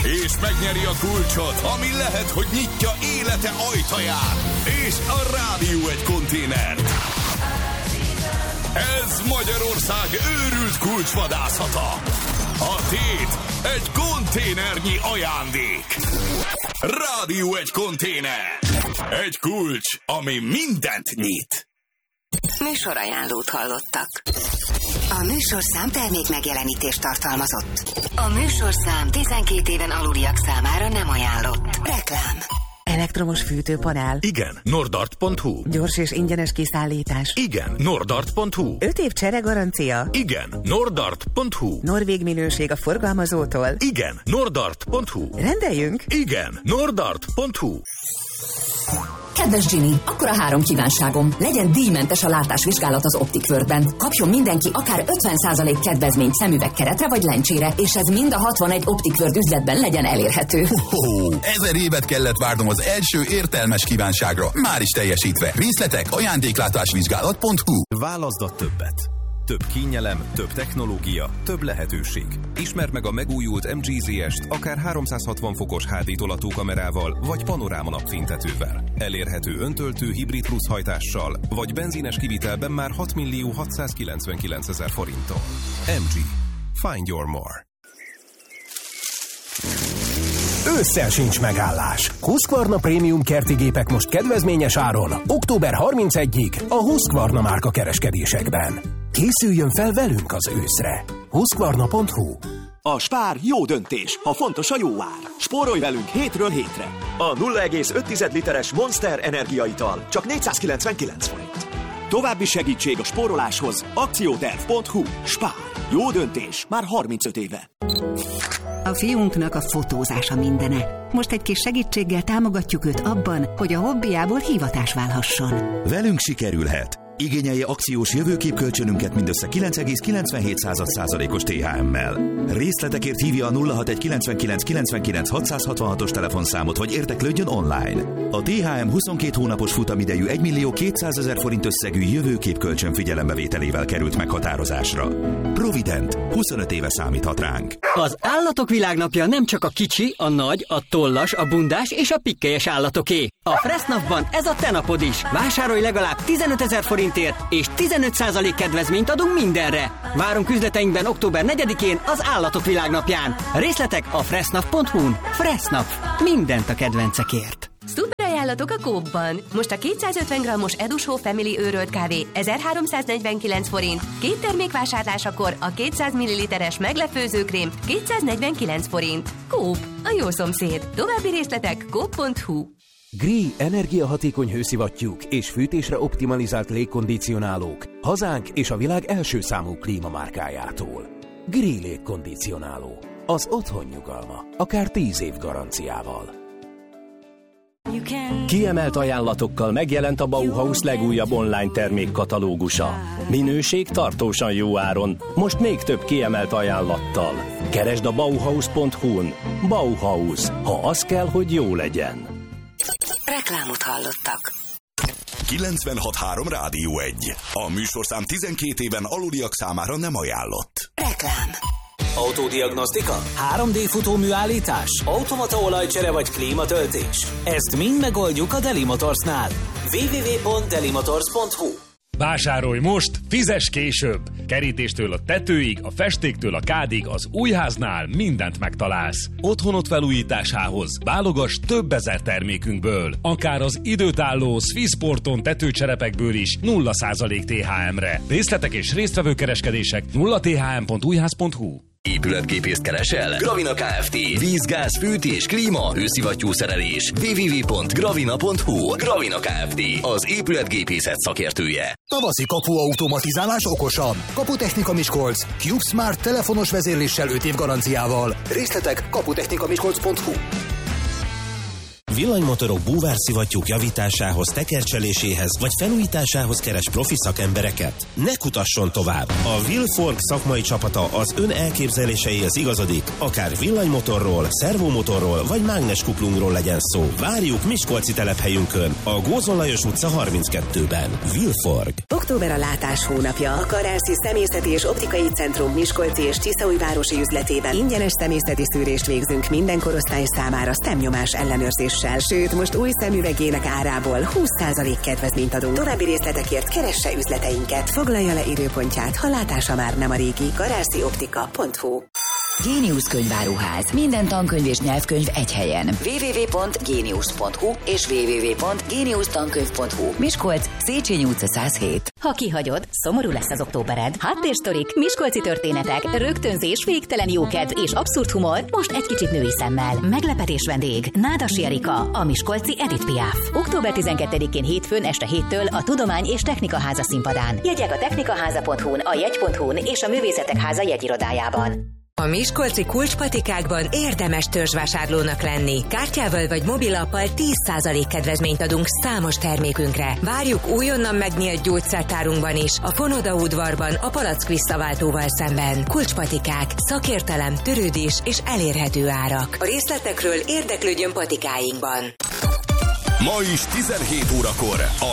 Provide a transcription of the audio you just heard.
és megnyeri a kulcsot, ami lehet, hogy nyitja élete ajtaját, és a Rádió egy konténert. Ez Magyarország őrült kulcsvadászata. A tét egy konténernyi ajándék. Rádió egy konténer. Egy kulcs, ami mindent nyit. Műsorajánlót hallottak. A műsorszám termék megjelenítést tartalmazott. A műsorszám 12 éven aluliak számára nem ajánlott. Reklám. Elektromos fűtőpanel. Igen. Nordart.hu. Gyors és ingyenes kiszállítás. Igen. Nordart.hu. 5 év cseregarancia. Igen. Nordart.hu. Norvég minőség a forgalmazótól. Igen. Nordart.hu. Rendeljünk? Igen. Nordart.hu. Kedves Ginny, akkor a 3 kívánságom. Legyen díjmentes a látásvizsgálat az Optic World-ben. Kapjon mindenki akár 50% kedvezményt szemüvegkeretre vagy lencsére, és ez mind a 61 Optic World üzletben legyen elérhető. 1000 évet kellett várnom az első értelmes kívánságra. Már is teljesítve. Részletek ajándéklátásvizsgálat.hu. Válaszd a többet. Több kényelem, több technológia, több lehetőség. Ismerd meg a megújult MG-ZS-t akár 360 fokos HD tolatókamerával, vagy panoráma napfénytetővel. Elérhető öntöltő hibrid plusz hajtással, vagy benzines kivitelben már 6.699.000 forinttal. MG. Find your more. Ősszel sincs megállás. Husqvarna Prémium kerti gépek most kedvezményes áron, október 31-ig a Husqvarna márka kereskedésekben. Készüljön fel velünk az őszre. Husqvarna.hu. A Spár jó döntés, ha fontos a jó ár. Spórolj velünk hétről hétre. A 0,5 literes Monster energiaital csak 499 forint. További segítség a spóroláshoz akcióterv.hu. Spár. Jó döntés már 35 éve. A fiunknak a fotózása mindene. Most egy kis segítséggel támogatjuk őt abban, hogy a hobbiából hivatás válhasson. Velünk sikerülhet. Igényelje akciós jövőképkölcsönünket mindössze 9,97%-os THM-mel. Részletekért hívja a 0619999 telefonszámot, vagy érdeklődjön online. A THM 22 hónapos futamidejű 1.200.000 forint összegű jövőképkölcsön figyelembevételével került meghatározásra. Provident 25 éve számíthat ránk. Az Állatok Világnapja nem csak a kicsi, a nagy, a tollas, a bundás és a pikkelyes állatoké. A Fressnapban ez a te napod is. Vásárolj legalább 15 000 forintért, és 15% kedvezményt adunk mindenre. Várunk üzleteinkben október 4-én az Állatok Világnapján. Részletek a fressnap.hu-n. Fressnap. Mindent a kedvencekért. Szuper ajánlatok a Coop-ban. Most a 250 g-os Edushow Family őrölt kávé 1349 forint. 2 termék vásárlásakor a 200 ml-es meglepőzőkrém 249 forint. Coop. A jó szomszéd. További részletek coop.hu. GRI energiahatékony hőszivattyúk és fűtésre optimalizált légkondicionálók hazánk és a világ első számú klímamárkájától. GRI légkondicionáló. Az otthon nyugalma. Akár 10 év garanciával. Kiemelt ajánlatokkal megjelent a Bauhaus legújabb online termékkatalógusa. Minőség tartósan jó áron, most még több kiemelt ajánlattal. Keresd a Bauhaus.hu-n. Bauhaus. Ha az kell, hogy jó legyen. Reklámot hallottak. 96.3 Rádió 1. A műsorszám 12 éven aluliak számára nem ajánlott. Reklám. Autódiagnosztika? 3D futóműállítás? Automata olajcsere vagy klímatöltés? Ezt mind megoldjuk a Deli Motorsnál. www.delimotors.hu. Vásárolj most, fizess később! Kerítéstől a tetőig, a festéktől a kádig, az újháznál mindent megtalálsz. Otthonot felújításához válogass több ezer termékünkből. Akár az időtálló Swissporton tetőcserepekből is 0% THM-re. Részletek és résztvevőkereskedések 0thm.újház.hu. Épületgépészt keresel? Gravina Kft. Víz, gáz, fűtés, klíma, hőszivattyú szerelés. www.gravina.hu. Gravina Kft. Az épületgépészet szakértője. Tavaszi kapuautomatizálás okosabb. Kaputechnika Miskolc. CubeSmart telefonos vezérléssel 5 év garanciával. Részletek kaputechnikamiskolc.hu. Villanymotorok búvárszivattyúk javításához, tekercseléséhez vagy felújításához keres profi szakembereket? Ne kutasson tovább! A Wilforg szakmai csapata az ön elképzeléseihez igazodik, akár villanymotorról, szervomotorról vagy mágneskuplungról legyen szó. Várjuk Miskolci telephelyünkön, a Gózon Lajos utca 32-ben. Wilforg. Október a látás hónapja. A Karászi Szemészeti és Optikai Centrum Miskolci és Tiszaújvárosi üzletében ingyenes szemészeti szűrést végzünk minden korosztály számára szemnyomás ellenőrzéssel. Sőt, most új szemüvegének árából 20% kedvezményt adunk. További részletekért keresse üzleteinket. Foglalja le időpontját, ha látása már nem a régi. karászioptika.hu. Géniusz könyváruház. Minden tankönyv és nyelvkönyv egy helyen. www.genius.hu és www.geniusztankönyv.hu. Miskolc, Széchenyi utca 107. Ha kihagyod, szomorú lesz az októbered. Háttérsztorik, miskolci történetek, rögtönzés, végtelen jókedv és abszurd humor, most egy kicsit női szemmel. Meglepetés vendég, Nádasi Erika, a miskolci Edith Piaf. Október 12-én hétfőn este 7-től a Tudomány és Technika Háza színpadán. Jegyek a technikaháza.hu-n, a jegy.hu-n és a Művészetek Háza jegyirodájában. A miskolci kulcspatikákban érdemes törzsvásárlónak lenni. Kártyával vagy mobilappal 10% kedvezményt adunk számos termékünkre. Várjuk újonnan megnyílt gyógyszertárunkban is, a Fonoda udvarban, a Palack visszaváltóval szemben. Kulcspatikák, szakértelem, törődés és elérhető árak. A részletekről érdeklődjön patikáinkban. Ma is 17 órakor a